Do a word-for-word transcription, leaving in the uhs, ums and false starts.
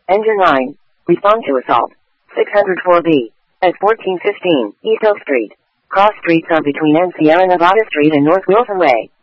Engine line. Respond to assault. six oh four B. At fourteen fifteen East Oak Street. Cross streets are between N Sierra Nevada Street and North Wilson Way.